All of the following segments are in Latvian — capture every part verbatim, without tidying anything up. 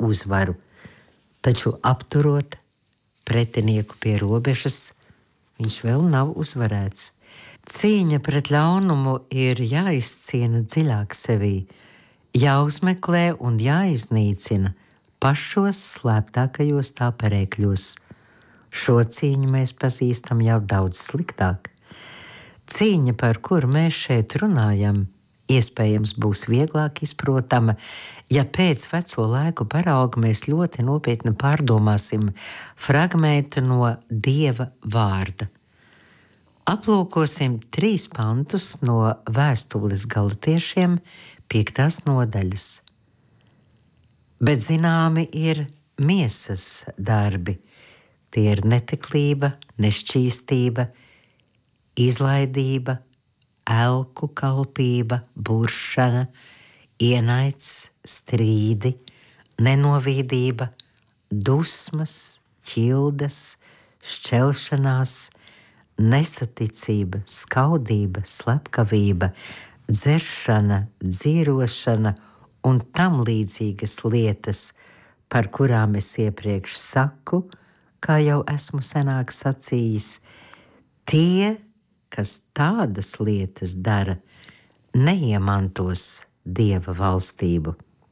uzvaru, taču apturot pretinieku pie robežas, viņš vēl nav uzvarēts. Cīņa pret ļaunumu ir jāizcīna dziļāk sevī, jāuzmeklē un jāiznīcina pašos slēptākajos tā perēkļos. Šo cīņu mēs pazīstam jau daudz sliktāk. Cīņa, par kuru mēs šeit runājam, iespējams būs vieglāk izprotama, ja pēc veco laiku parauga mēs ļoti nopietni pārdomāsim fragmentu no Dieva vārda. Aplūkosim trīs pantus no vēstules Galatiešiem, piektās nodaļas. Bet zināmi ir miesas darbi. Tie ir netiklība, nešķīstība, izlaidība, elku kalpība, buršana, ienaids, strīdi, nenovīdība, dusmas, ķildas, šķelšanās, nesaticība, skaudība, slepkavība, dzeršana, dzīrošana un tam līdzīgas lietas, par kurām es iepriekš saku, kā jau esmu senāk sacījis, tie, kas tādas lietas dara, neiemantos Dieva valstību.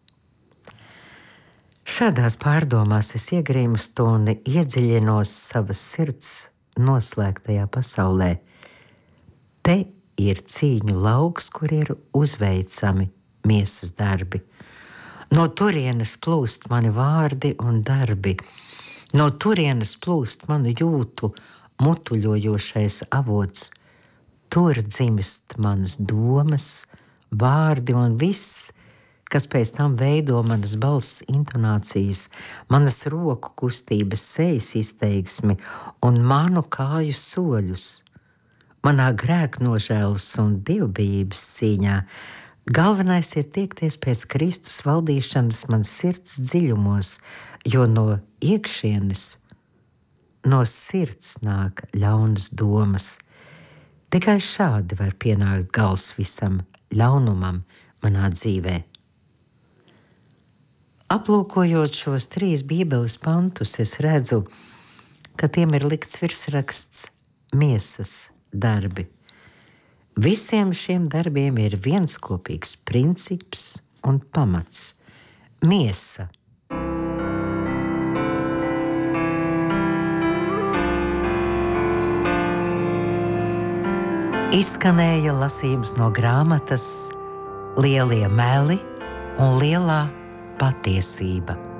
Šādās pārdomās es iegrimstu un iedziļinos savas sirds noslēgtajā pasaulē. Te ir cīņu lauks, kur ir uzveicami miesas darbi. No turienes plūst mani vārdi un darbi. No turienes plūst manu jūtu mutuļojošais avots. Tur dzimst manas domas, vārdi un viss, kas pēc tam veido manas balss intonācijas, manas roku kustības, sejas izteiksmi un manu kāju soļus. Manā grēknožēlas un dievbijības cīņā galvenais ir tiekties pēc Kristus valdīšanas manas sirds dziļumos, jo no iekšienes, no sirds nāk ļaunas domas. Tikai šādi var pienākt gals visam ļaunumam manā dzīvē. Aplūkojot šos trīs Bībeles pantus, es redzu, ka tiem ir likts virsraksts miesas darbi. Visiem šiem darbiem ir viens kopīgs princips un pamats – miesa. Izskanēja lasījums no grāmatas Lielie meli un lielā patiesība.